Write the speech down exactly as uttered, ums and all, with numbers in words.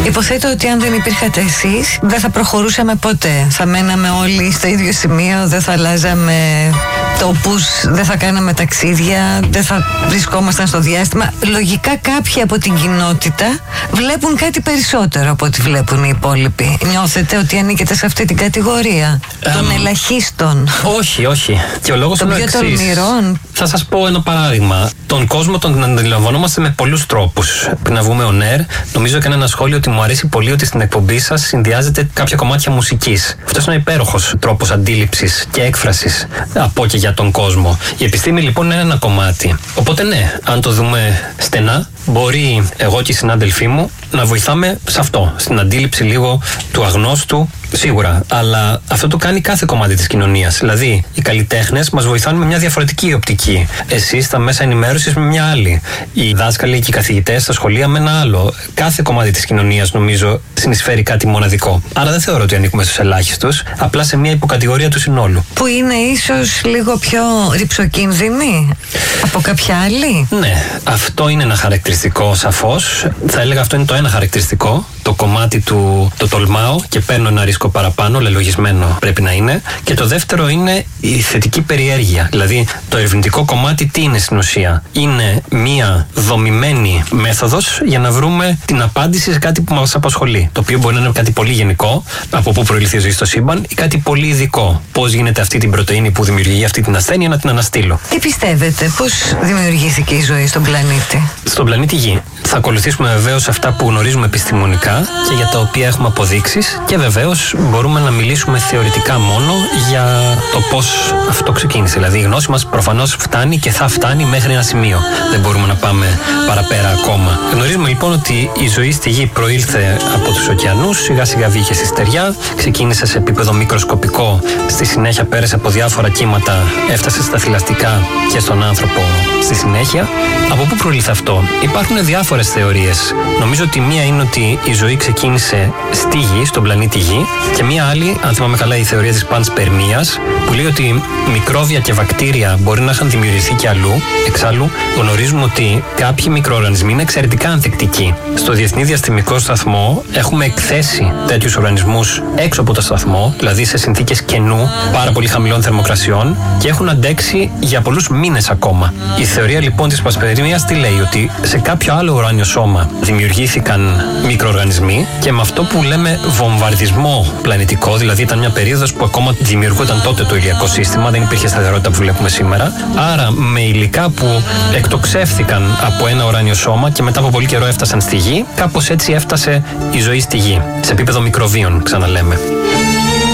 Υποθέτω ότι αν δεν υπήρχατε εσείς, δεν θα προχωρούσαμε ποτέ. Θα μέναμε όλοι στο ίδιο σημείο, δεν θα αλλάζαμε τόπους, δεν θα κάναμε ταξίδια, δεν θα βρισκόμασταν στο διάστημα. Λογικά κάποιοι από την κοινότητα βλέπουν κάτι περισσότερο από ό,τι βλέπουν οι υπόλοιποι. Νιώθετε ότι ανήκετε σε αυτή την κατηγορία um, των ελαχίστων? Όχι, όχι. Και ο λόγος των πιο τολμηρών. Θα σας πω ένα παράδειγμα. Τον κόσμο τον αντιλαμβανόμαστε με πολλούς τρόπους. Πριν να βγούμε on air, νομίζω έκανε ένα σχόλιο ότι μου αρέσει πολύ ότι στην εκπομπή σας συνδυάζεται κάποια κομμάτια μουσικής. Αυτός είναι ένα υπέροχος τρόπος αντίληψης και έκφρασης από και για τον κόσμο. Η επιστήμη λοιπόν είναι ένα κομμάτι. Οπότε ναι, αν το δούμε στενά, μπορεί εγώ και οι συνάδελφοί μου να βοηθάμε σε αυτό, στην αντίληψη λίγο του αγνώστου, σίγουρα. Αλλά αυτό το κάνει κάθε κομμάτι της κοινωνίας. Δηλαδή, οι καλλιτέχνες μας βοηθάνε με μια διαφορετική οπτική. Εσείς στα μέσα ενημέρωσης με μια άλλη. Οι δάσκαλοι και οι καθηγητές στα σχολεία με ένα άλλο. Κάθε κομμάτι της κοινωνίας, νομίζω, συνεισφέρει κάτι μοναδικό. Άρα δεν θεωρώ ότι ανήκουμε στους ελάχιστους, απλά σε μια υποκατηγορία του συνόλου. Που είναι ίσως λίγο πιο ρυψοκίνδυνη από κάποια άλλη. Ναι, αυτό είναι ένα χαρακτηριστικό, σαφώς. Θα έλεγα αυτό είναι το ένα χαρακτηριστικό. Το κομμάτι του το τολμάω και παίρνω ένα ρίσκο παραπάνω, λελογισμένο πρέπει να είναι. Και το δεύτερο είναι η θετική περιέργεια. Δηλαδή, το ερευνητικό κομμάτι τι είναι στην ουσία? Είναι μία δομημένη μέθοδος για να βρούμε την απάντηση σε κάτι που μας απασχολεί. Το οποίο μπορεί να είναι κάτι πολύ γενικό, από πού προήλθε η ζωή στο σύμπαν, ή κάτι πολύ ειδικό. Πώς γίνεται αυτή την πρωτεΐνη που δημιουργεί αυτή την ασθένεια να την αναστείλω. Τι πιστεύετε, πώς δημιουργήθηκε η ζωή στον πλανήτη? Στον πλανήτη Γη. Θα ακολουθήσουμε βεβαίως αυτά που γνωρίζουμε επιστημονικά και για τα οποία έχουμε αποδείξεις, και βεβαίως μπορούμε να μιλήσουμε θεωρητικά μόνο για το πώς αυτό ξεκίνησε. Δηλαδή η γνώση μας προφανώς φτάνει και θα φτάνει μέχρι ένα σημείο. Δεν μπορούμε να πάμε παραπέρα ακόμα. Γνωρίζουμε λοιπόν ότι η ζωή στη Γη προήλθε από τους ωκεανούς, σιγά σιγά βγήκε στη στεριά, ξεκίνησε σε επίπεδο μικροσκοπικό, στη συνέχεια πέρασε από διάφορα κύματα, έφτασε στα θηλαστικά και στον άνθρωπο στη συνέχεια. Από πού προήλθε αυτό? Υπάρχουν διάφορες θεωρίες. Νομίζω ότι μία είναι ότι η ζωή ξεκίνησε στη Γη, στον πλανήτη Γη, και μία άλλη, αν θυμάμαι καλά, η θεωρία της πανσπερμίας, που λέει ότι μικρόβια και βακτήρια μπορεί να είχαν δημιουργηθεί και αλλού. Εξάλλου, γνωρίζουμε ότι κάποιοι μικροοργανισμοί είναι εξαιρετικά ανθεκτικοί. Στο Διεθνή Διαστημικό Σταθμό έχουμε εκθέσει τέτοιους οργανισμούς έξω από το σταθμό, δηλαδή σε συνθήκες κενού, πάρα πολύ χαμηλών θερμοκρασιών, και έχουν αντέξει για πολλούς μήνες ακόμα. Η θεωρία λοιπόν της πανσπερμίας τι λέει? Ότι σε κάποιο άλλο ουράνιο σώμα δημιουργήθηκαν μικροοργανισμοί, και με αυτό που λέμε βομβαρδισμό πλανητικό, δηλαδή ήταν μια περίοδος που ακόμα δημιουργούνταν τότε το ηλιακό σύστημα, δεν υπήρχε σταθερότητα που βλέπουμε σήμερα. Άρα με υλικά που εκτοξεύθηκαν από ένα ουράνιο σώμα και μετά από πολύ καιρό έφτασαν στη Γη, κάπως έτσι έφτασε η ζωή στη Γη, σε επίπεδο μικροβίων, ξαναλέμε.